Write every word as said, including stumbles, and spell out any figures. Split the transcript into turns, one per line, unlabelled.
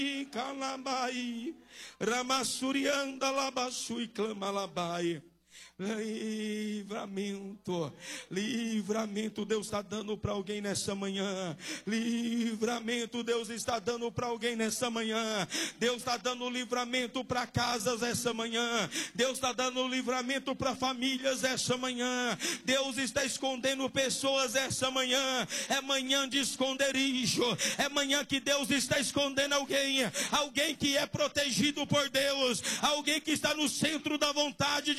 Calabai, Ramassurianda Labasui Clamalabai. Livramento, livramento Deus está dando para alguém nessa manhã. Livramento Deus está dando para alguém nessa manhã. Deus está dando livramento para casas essa manhã. Deus está dando livramento para famílias essa manhã. Deus está escondendo pessoas essa manhã. É manhã de esconderijo. É manhã que Deus está escondendo alguém. Alguém que é protegido por Deus. Alguém que está no centro da vontade de